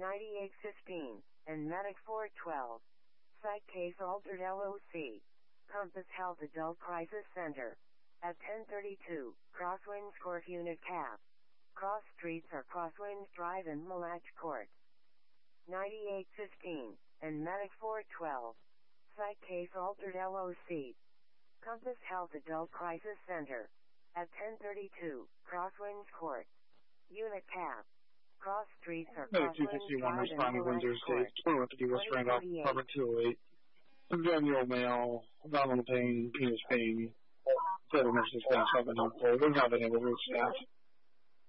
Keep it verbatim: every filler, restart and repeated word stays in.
ninety-eight fifteen, and Medic four twelve. Site case altered L O C. Compass Health Adult Crisis Center. At ten thirty-two, Crosswinds Court Unit Cap. Cross streets are Crosswinds Drive and Malach Court. ninety-eight fifteen, and Medic four twelve. Site case altered L O C. Compass Health Adult Crisis Center. At ten thirty-two, Crosswinds Court. Unit Cap. Cross streets are Medic two Crosswinds sixty-one Drive and responding Malach Windsor Court. State, twenty-one fifty West Randolph, apartment two oh eight. Daniel male, abdominal pain, penis pain, total nurses class seven on four. We're not been able to reach staff.